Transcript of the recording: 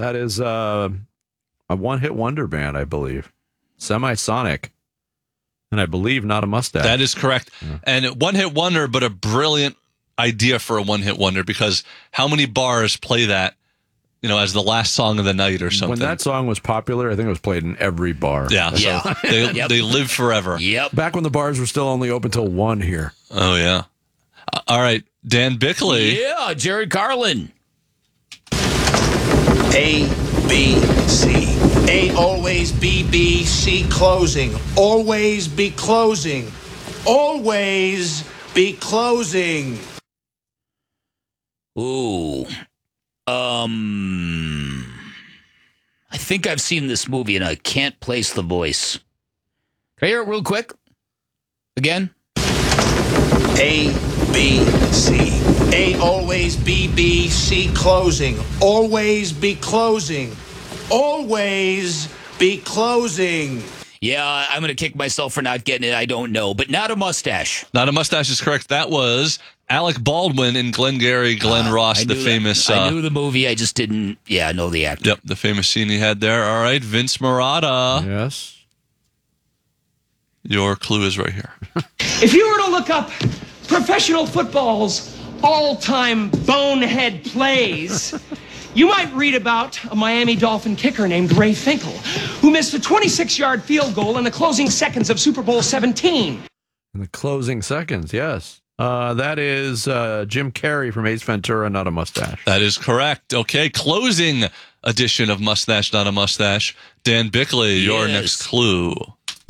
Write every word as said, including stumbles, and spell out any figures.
that is uh, a one-hit wonder band, I believe. Semisonic. And I believe not a mustache. That is correct. Yeah. And one-hit wonder, but a brilliant idea for a one-hit wonder, because how many bars play that, you know, as the last song of the night or something? When that song was popular, I think it was played in every bar. Yeah, yeah. So they, Yep. they live forever. Yep. Back when the bars were still only open till one here. Oh, yeah. Uh, all right, Dan Bickley. Yeah, Jared Carlin. A, B, C. A, always B, B, C, closing. Always be closing. Always be closing. Ooh. Um, I think I've seen this movie and I can't place the voice. Can I hear it real quick? Again? A, B, C. A, always B, B, C, closing. Always be closing. Always be closing. Yeah, I'm going to kick myself for not getting it. I don't know, but not a mustache. Not a mustache is correct. That was Alec Baldwin in Glengarry Glen Uh, Ross, I the knew famous. That. I Uh, knew the movie. I just didn't, yeah, know the actor. Yep, the famous scene he had there. All right, Vince Marotta. Yes. Your clue is right here. If you were to look up professional football's all-time bonehead plays, you might read about a Miami Dolphin kicker named Ray Finkel, who missed a twenty-six-yard field goal in the closing seconds of Super Bowl seventeen. In the closing seconds, yes. Uh, that is uh, Jim Carrey from Ace Ventura, Not a Mustache. That is correct. Okay, closing edition of Mustache, Not a Mustache. Dan Bickley, your Yes. next clue.